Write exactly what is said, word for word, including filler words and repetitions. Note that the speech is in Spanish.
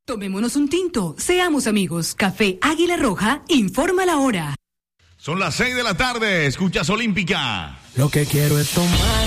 Tomémonos un tinto, seamos amigos. Café Águila Roja informa la hora. Son las seis de la tarde, escuchas Olímpica. Lo que quiero es tomar